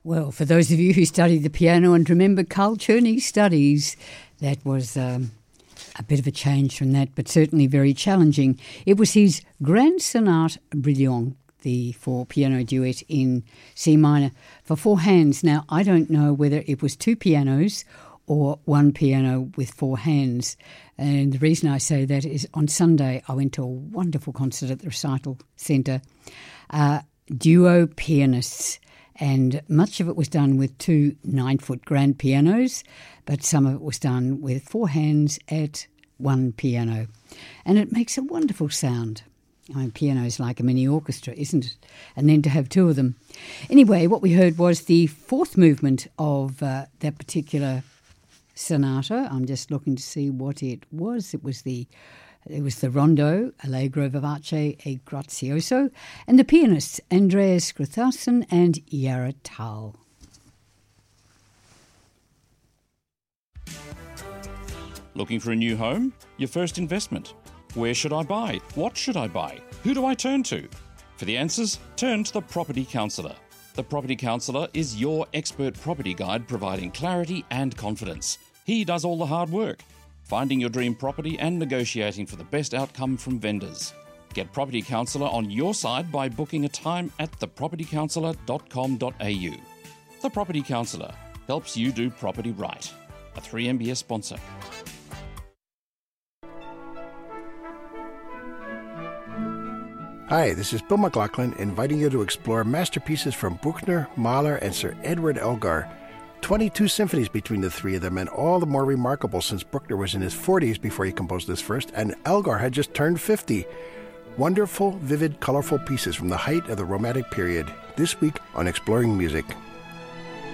Well, for those of you who studied the piano and remember Carl Czerny's studies, that was a bit of a change from that, but certainly very challenging. It was his Grand Sonate Brilliant, the four-piano duet in C minor for four hands. Now, I don't know whether it was two pianos or one piano with four hands. And the reason I say that is on Sunday I went to a wonderful concert at the Recital Centre, duo pianists. And much of it was done with two 9-foot grand pianos, but some of it was done with four hands at one piano. And it makes a wonderful sound. I mean, piano is like a mini orchestra, isn't it? And then to have two of them. Anyway, what we heard was the fourth movement of that particular sonata. I'm just looking to see what it was. It was the Rondo, Allegro vivace e grazioso, and the pianists Andreas Grathason and Yara Tal. Looking for a new home? Your first investment? Where should I buy? What should I buy? Who do I turn to? For the answers, turn to the Property Counsellor. The Property Counsellor is your expert property guide providing clarity and confidence. He does all the hard work, finding your dream property and negotiating for the best outcome from vendors. Get Property Counsellor on your side by booking a time at thepropertycounsellor.com.au. The Property Counsellor helps you do property right. A 3MBS sponsor. Hi, this is Bill McLaughlin inviting you to explore masterpieces from Bruckner, Mahler, and Sir Edward Elgar. 22 symphonies between the three of them, and all the more remarkable since Bruckner was in his 40s before he composed this first, and Elgar had just turned 50. Wonderful, vivid, colorful pieces from the height of the Romantic period, this week on Exploring Music.